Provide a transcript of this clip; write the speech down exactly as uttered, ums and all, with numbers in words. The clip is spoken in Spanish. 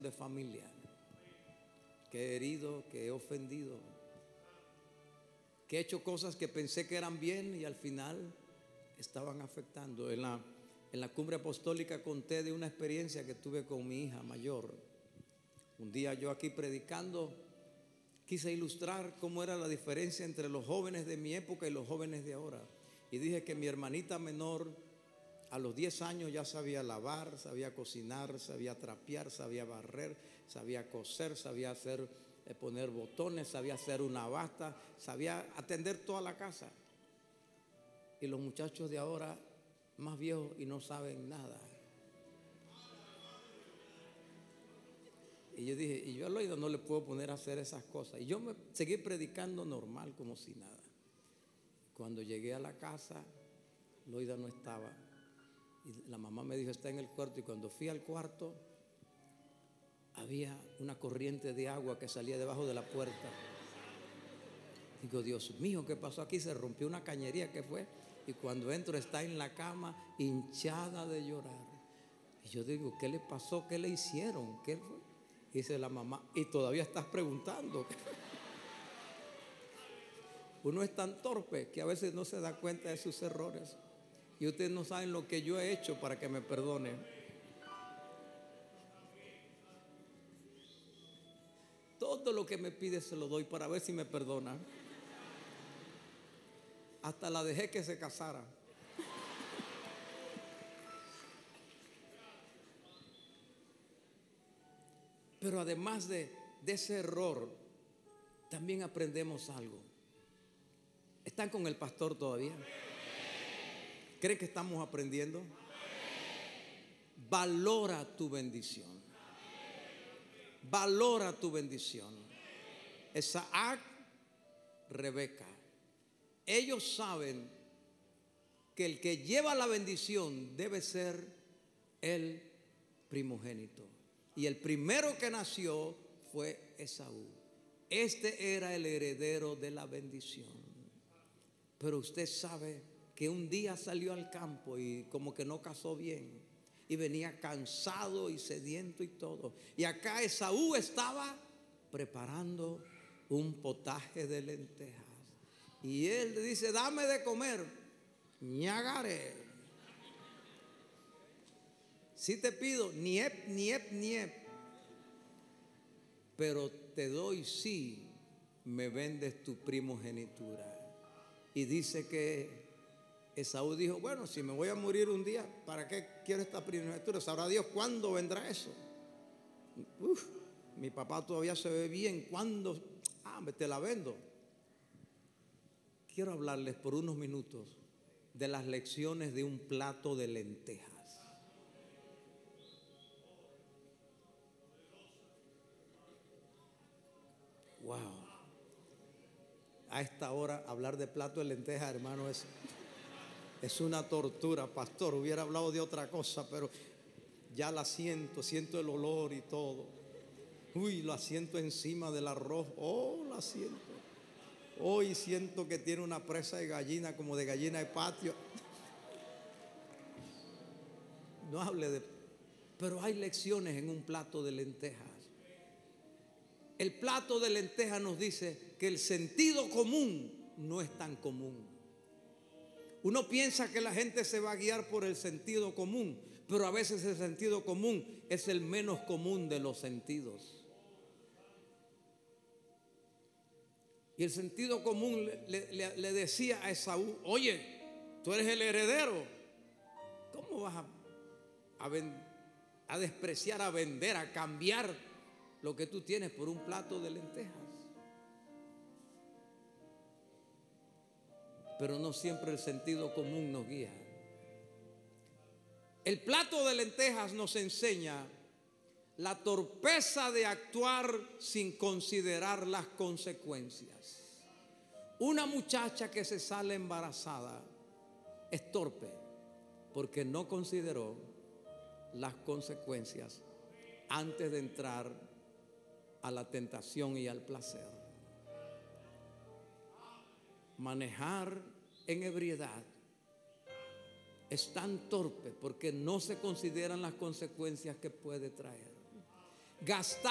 de familia, que he herido, que he ofendido, que he hecho cosas que pensé que eran bien y al final estaban afectando. En la, en la cumbre apostólica conté de una experiencia que tuve con mi hija mayor. Un día yo aquí predicando quise ilustrar cómo era la diferencia entre los jóvenes de mi época y los jóvenes de ahora. Y dije que mi hermanita menor a los diez años ya sabía lavar, sabía cocinar, sabía trapear, sabía barrer, sabía coser, sabía hacer, eh, poner botones, sabía hacer una basta, sabía atender toda la casa. Y los muchachos de ahora, más viejos y no saben nada. Y yo dije, y yo al oído no le puedo poner a hacer esas cosas. Y yo me seguí predicando normal, como si nada. Cuando llegué a la casa, Loida no estaba. Y la mamá me dijo, está en el cuarto. Y cuando fui al cuarto, había una corriente de agua que salía debajo de la puerta. Digo, Dios mío, ¿qué pasó aquí? Se rompió una cañería, ¿qué fue? Y cuando entro está en la cama hinchada de llorar. Y yo digo, ¿qué le pasó? ¿Qué le hicieron? ¿Qué fue? Y dice la mamá, y todavía estás preguntando. Uno es tan torpe que a veces no se da cuenta de sus errores. Y ustedes no saben lo que yo he hecho para que me perdonen. Todo lo que me pide se lo doy para ver si me perdona. Hasta la dejé que se casara. Pero además de, de ese error, también aprendemos algo. ¿Están con el pastor todavía? ¿Creen que estamos aprendiendo? Valora tu bendición. Valora tu bendición. Isaac, Rebeca. Ellos saben que el que lleva la bendición debe ser el primogénito. Y el primero que nació fue Esaú. Este era el heredero de la bendición. Pero usted sabe que un día salió al campo y como que no cazó bien. Y venía cansado y sediento y todo. Y acá Esaú estaba preparando un potaje de lentejas. Y él le dice, dame de comer. Ñagare. Si te pido, niep, niep, niep. Pero te doy si me vendes tu primogenitura. Y dice que Esaú dijo, bueno, si me voy a morir un día, ¿para qué quiero esta primogenitura? ¿Sabrá Dios cuándo vendrá eso? Uf, mi papá todavía se ve bien. ¿Cuándo? Ah, te la vendo. Quiero hablarles por unos minutos de las lecciones de un plato de lentejas. Wow. A esta hora hablar de plato de lentejas, hermano, es, es una tortura. Pastor, hubiera hablado de otra cosa, pero ya la siento, siento el olor y todo. Uy, la siento encima del arroz. Oh, la siento. Hoy siento que tiene una presa de gallina, como de gallina de patio. No hable de... Pero hay lecciones en un plato de lentejas. El plato de lentejas nos dice que el sentido común no es tan común. Uno piensa que la gente se va a guiar por el sentido común, pero a veces el sentido común es el menos común de los sentidos. Y el sentido común le, le, le decía a Esaú, oye, tú eres el heredero. ¿Cómo vas a, a, ven, a despreciar, a vender, a cambiar lo que tú tienes por un plato de lentejas? Pero no siempre el sentido común nos guía. El plato de lentejas nos enseña la torpeza de actuar sin considerar las consecuencias. Una muchacha que se sale embarazada es torpe porque no consideró las consecuencias antes de entrar a la tentación y al placer. Manejar en ebriedad es tan torpe porque no se consideran las consecuencias que puede traer. gastar